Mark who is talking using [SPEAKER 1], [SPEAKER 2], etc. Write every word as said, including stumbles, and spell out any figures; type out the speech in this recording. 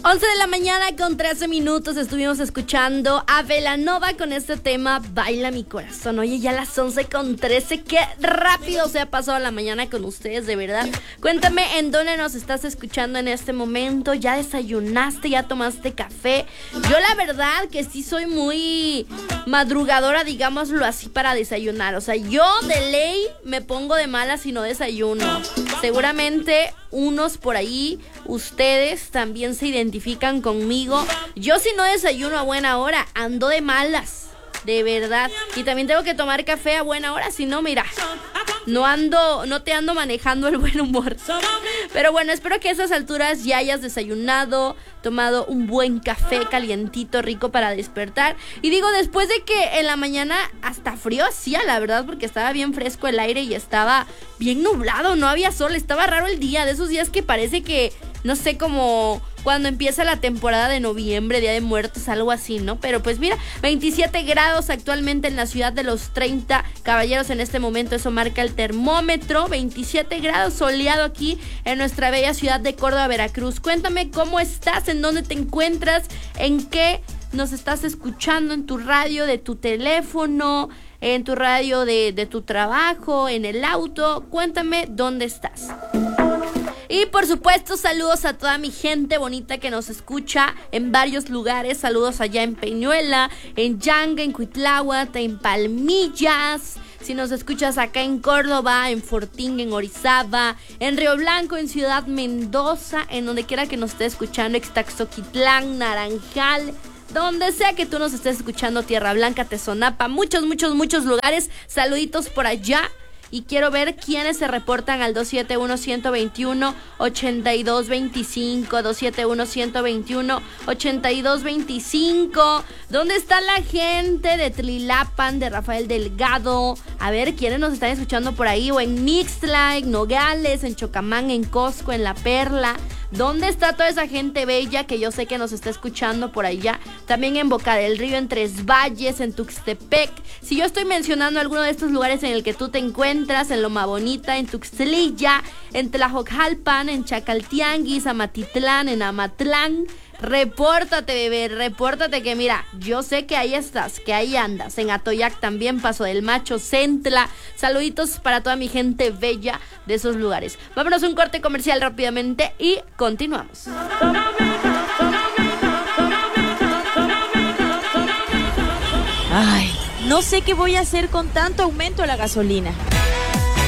[SPEAKER 1] once de la mañana con trece minutos estuvimos escuchando a Belanova con este tema Baila mi corazón. Oye, ya las once con trece, qué rápido se ha pasado la mañana con ustedes, de verdad. Cuéntame en dónde nos estás escuchando en este momento. ¿Ya desayunaste? ¿Ya tomaste café? Yo la verdad que sí soy muy madrugadora, digámoslo así, para desayunar. O sea, yo de ley me pongo de malas si no desayuno. Seguramente unos por ahí, ustedes también se identifican conmigo. Yo si no desayuno a buena hora, ando de malas, de verdad. Y también tengo que tomar café a buena hora, si no, mira, no ando, no te ando manejando el buen humor. Pero bueno, espero que a esas alturas ya hayas desayunado, tomado un buen café calientito, rico para despertar. Y digo, después de que en la mañana hasta frío hacía, la verdad, porque estaba bien fresco el aire y estaba bien nublado, no había sol, estaba raro el día, de esos días que parece que, no sé, como cuando empieza la temporada de noviembre, Día de Muertos, algo así, ¿no? Pero pues mira, veintisiete grados actualmente en la ciudad de los treinta caballeros en este momento, eso marca el termómetro, veintisiete grados, soleado aquí en nuestra bella ciudad de Córdoba, Veracruz. Cuéntame cómo estás, en dónde te encuentras, en qué nos estás escuchando, en tu radio de tu teléfono, en tu radio de, de tu trabajo, en el auto. Cuéntame dónde estás. Y por supuesto, saludos a toda mi gente bonita que nos escucha en varios lugares. Saludos allá en Peñuela, en Yanga, en Cuitláhuac, en Palmillas. Si nos escuchas acá en Córdoba, en Fortín, en Orizaba, en Río Blanco, en Ciudad Mendoza, en donde quiera que nos esté escuchando, Ixtaxoquitlán, Naranjal, donde sea que tú nos estés escuchando, Tierra Blanca, Tezonapa, muchos, muchos, muchos lugares. Saluditos por allá. Y quiero ver quiénes se reportan al dos siete uno, uno dos uno, ocho dos dos cinco, dos siete uno, uno dos uno, ocho dos dos cinco. ¿Dónde está la gente de Tlilapan, de Rafael Delgado? A ver, ¿quiénes nos están escuchando por ahí? O en Mixtla, en Nogales, en Chocamán, en Cosco, en La Perla. ¿Dónde está toda esa gente bella que yo sé que nos está escuchando por allá? También en Boca del Río, en Tres Valles, en Tuxtepec. Si yo estoy mencionando alguno de estos lugares en el que tú te encuentras, en Loma Bonita, en Tuxtla, en Tlajojalpan, en Chacaltianguis, Amatitlán, en Amatlán, repórtate, bebé, repórtate, que mira, yo sé que ahí estás, que ahí andas. En Atoyac también, Paso del Macho, Centla. Saluditos para toda mi gente bella de esos lugares. Vámonos a un corte comercial rápidamente y continuamos.
[SPEAKER 2] Ay, no sé qué voy a hacer con tanto aumento de la gasolina.